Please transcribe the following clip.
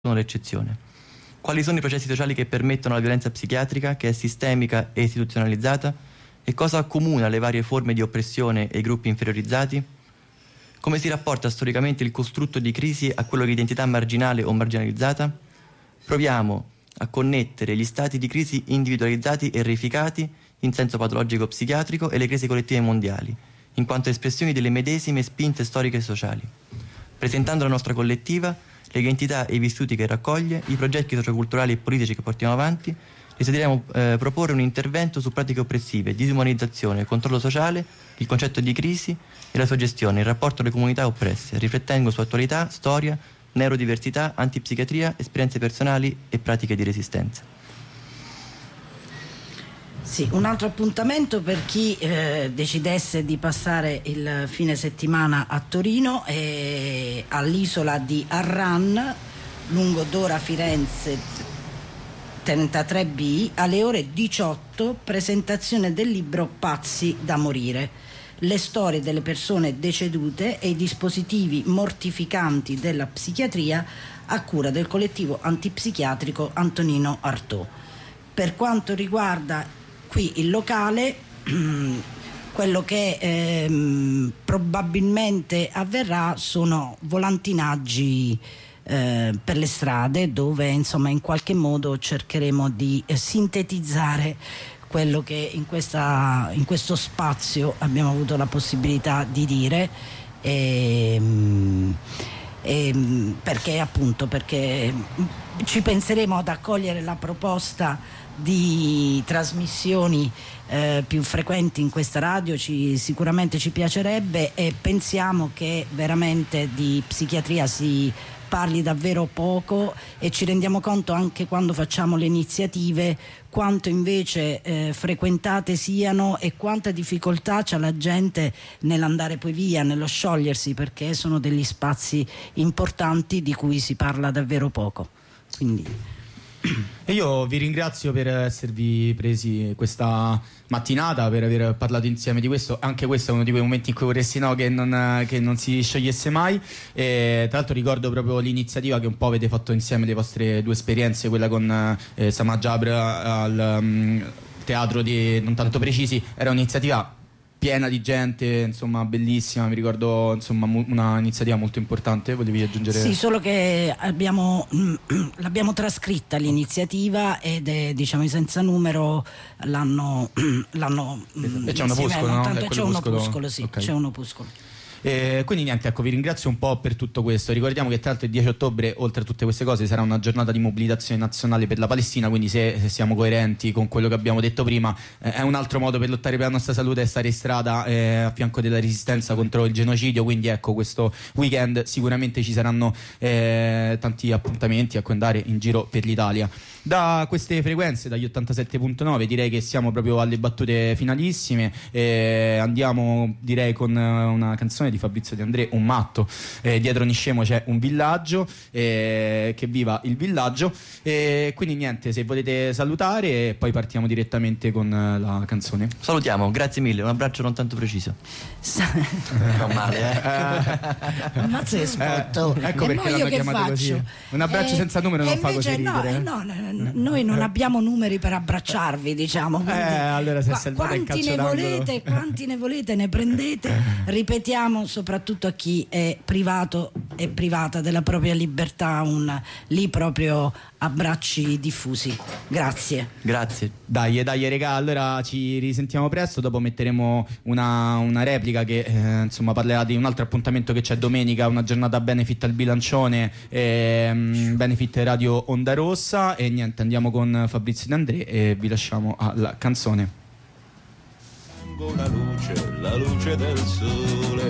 sono l'eccezione. Quali sono i processi sociali che permettono la violenza psichiatrica, che è sistemica e istituzionalizzata? E cosa accomuna le varie forme di oppressione e i gruppi inferiorizzati? Come si rapporta storicamente il costrutto di crisi a quello di identità marginale o marginalizzata? Proviamo a connettere gli stati di crisi individualizzati e reificati in senso patologico psichiatrico e le crisi collettive mondiali, in quanto espressioni delle medesime spinte storiche e sociali, presentando la nostra collettiva, le identità e i vissuti che raccoglie, i progetti socioculturali e politici che portiamo avanti. Desideriamo proporre un intervento su pratiche oppressive, disumanizzazione, controllo sociale, il concetto di crisi e la sua gestione, il rapporto alle comunità oppresse, riflettendo su attualità, storia, neurodiversità, antipsichiatria, esperienze personali e pratiche di resistenza. Sì, un altro appuntamento per chi decidesse di passare il fine settimana a Torino all'isola di Arran, lungo Dora Firenze 33B, alle ore 18, presentazione del libro Pazzi da morire, le storie delle persone decedute e i dispositivi mortificanti della psichiatria, a cura del collettivo antipsichiatrico Antonino Artaud. Per quanto riguarda qui il locale, quello che probabilmente avverrà sono volantinaggi per le strade, dove insomma in qualche modo cercheremo di sintetizzare quello che in questo spazio abbiamo avuto la possibilità di dire, perché ci penseremo ad accogliere la proposta di trasmissioni più frequenti in questa radio, sicuramente ci piacerebbe, e pensiamo che veramente di psichiatria si parli davvero poco, e ci rendiamo conto anche quando facciamo le iniziative quanto invece frequentate siano e quanta difficoltà c'ha la gente nell'andare poi via, nello sciogliersi, perché sono degli spazi importanti di cui si parla davvero poco. Quindi e io vi ringrazio per esservi presi questa mattinata, per aver parlato insieme di questo. Anche questo è uno di quei momenti in cui vorresti che non si sciogliesse mai. E tra l'altro ricordo proprio l'iniziativa che un po' avete fatto insieme, le vostre due esperienze, quella con Sama Jabra al teatro di Non Tanto Precisi. Era un'iniziativa piena di gente, insomma bellissima, mi ricordo, insomma una iniziativa molto importante. Volevi aggiungere? Sì, solo che l'abbiamo trascritta l'iniziativa, ed è, diciamo, senza numero l'hanno e c'è un opuscolo, no? C'è un opuscolo, sì, okay. C'è un opuscolo. Quindi niente, ecco, vi ringrazio un po' per tutto questo. Ricordiamo che tra l'altro il 10 ottobre, oltre a tutte queste cose, sarà una giornata di mobilitazione nazionale per la Palestina, quindi se siamo coerenti con quello che abbiamo detto prima, è un altro modo per lottare per la nostra salute e stare in strada a fianco della resistenza contro il genocidio. Quindi ecco, questo weekend sicuramente ci saranno tanti appuntamenti a cui andare in giro per l'Italia. Da queste frequenze, dagli 87.9, direi che siamo proprio alle battute finalissime. Andiamo, direi, con una canzone di Fabrizio De André, Un matto. Dietro Niscemo c'è un villaggio, che viva il villaggio. Quindi niente, se volete salutare, e poi partiamo direttamente con la canzone. Salutiamo, grazie mille, un abbraccio non tanto preciso. Non male, Ammazza che spotto. Ecco perché l'hanno chiamato così. Un abbraccio senza numero non fa così ridere. Noi non abbiamo numeri per abbracciarvi, diciamo. Allora se salvate il calcio d'angolo, quanti ne volete ne prendete. Ripetiamo, soprattutto a chi è privato e privata della propria libertà, lì proprio abbracci diffusi. Grazie. Dai regà, allora ci risentiamo presto. Dopo metteremo una replica che insomma parlerà di un altro appuntamento che c'è domenica, una giornata benefit al Bilancione, benefit Radio Onda Rossa. E niente, andiamo con Fabrizio De André e vi lasciamo alla canzone. La luce del sole